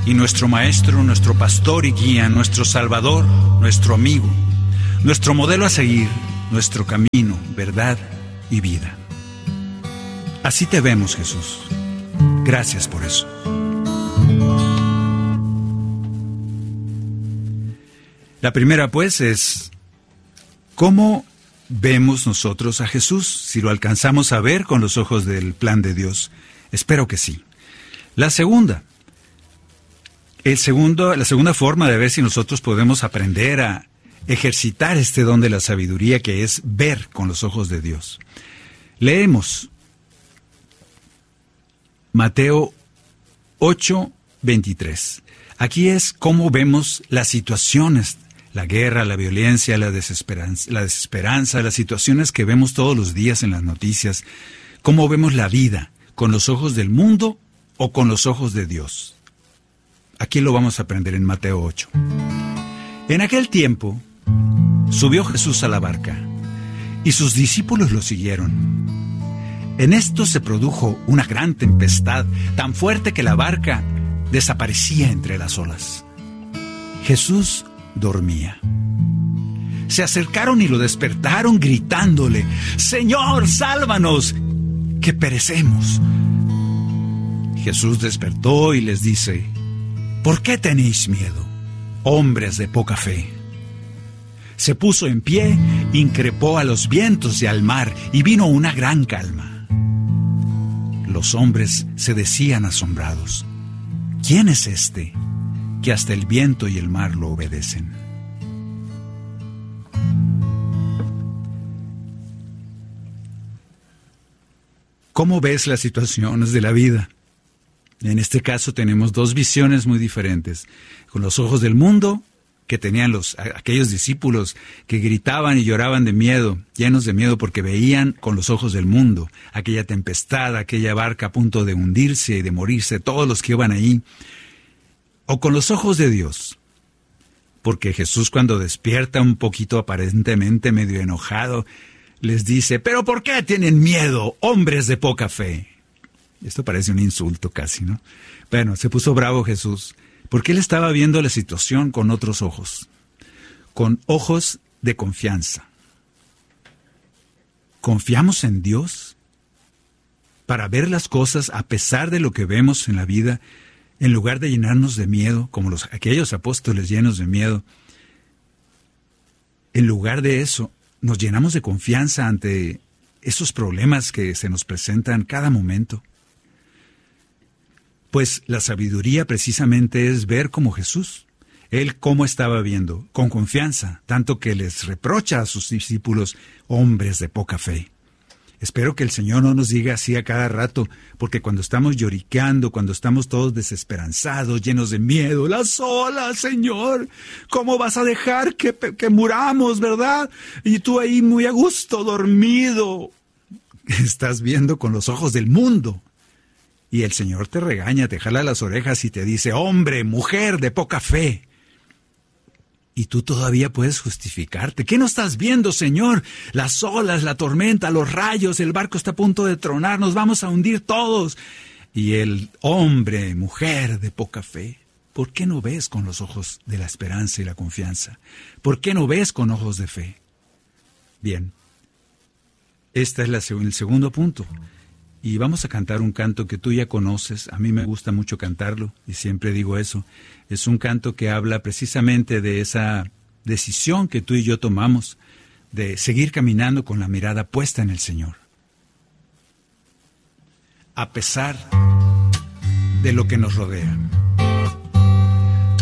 y nuestro Maestro, nuestro Pastor y Guía, nuestro Salvador, nuestro amigo, nuestro modelo a seguir, nuestro camino, verdad y vida. Así te vemos, Jesús. Gracias por eso. La primera, pues, es ¿cómo vemos nosotros a Jesús? Si lo alcanzamos a ver con los ojos del plan de Dios. Espero que sí. La segunda forma de ver si nosotros podemos aprender a ejercitar este don de la sabiduría, que es ver con los ojos de Dios. Leemos Mateo 8:23. Aquí es cómo vemos las situaciones, la guerra, la violencia, la desesperanza, las situaciones que vemos todos los días en las noticias. Cómo vemos la vida, con los ojos del mundo o con los ojos de Dios. Aquí lo vamos a aprender en Mateo 8. En aquel tiempo, subió Jesús a la barca, y sus discípulos lo siguieron. En esto se produjo una gran tempestad, tan fuerte que la barca desaparecía entre las olas. Jesús dormía. Se acercaron y lo despertaron gritándole: «Señor, sálvanos, que perecemos». Jesús despertó y les dice: «¿Por qué tenéis miedo, hombres de poca fe?». Se puso en pie, increpó a los vientos y al mar, y vino una gran calma. Los hombres se decían asombrados: «¿Quién es este que hasta el viento y el mar lo obedecen?». ¿Cómo ves las situaciones de la vida? En este caso tenemos dos visiones muy diferentes. Con los ojos del mundo, que tenían aquellos discípulos que gritaban y lloraban de miedo, llenos de miedo porque veían con los ojos del mundo aquella tempestad, aquella barca a punto de hundirse y de morirse, todos los que iban ahí. O con los ojos de Dios, porque Jesús, cuando despierta un poquito aparentemente medio enojado, les dice: «¿Pero por qué tienen miedo, hombres de poca fe?». Esto parece un insulto casi, ¿no? Bueno, se puso bravo Jesús, porque él estaba viendo la situación con otros ojos, con ojos de confianza. ¿Confiamos en Dios para ver las cosas a pesar de lo que vemos en la vida, en lugar de llenarnos de miedo, como aquellos apóstoles llenos de miedo? En lugar de eso, nos llenamos de confianza ante esos problemas que se nos presentan cada momento. Pues la sabiduría precisamente es ver como Jesús. Él cómo estaba viendo, con confianza, tanto que les reprocha a sus discípulos: hombres de poca fe. Espero que el Señor no nos diga así a cada rato, porque cuando estamos lloriqueando, cuando estamos todos desesperanzados, llenos de miedo: «Las olas, Señor, ¿cómo vas a dejar que muramos, verdad? Y tú ahí muy a gusto, dormido». Estás viendo con los ojos del mundo. Y el Señor te regaña, te jala las orejas y te dice: «Hombre, mujer de poca fe». Y tú todavía puedes justificarte. ¿Qué no estás viendo, Señor? Las olas, la tormenta, los rayos, el barco está a punto de tronar, nos vamos a hundir todos. Y el hombre, mujer de poca fe, ¿por qué no ves con los ojos de la esperanza y la confianza? ¿Por qué no ves con ojos de fe? Bien, este es el segundo punto. Y vamos a cantar un canto que tú ya conoces. A mí me gusta mucho cantarlo y siempre digo eso. Es un canto que habla precisamente de esa decisión que tú y yo tomamos de seguir caminando con la mirada puesta en el Señor. A pesar de lo que nos rodea.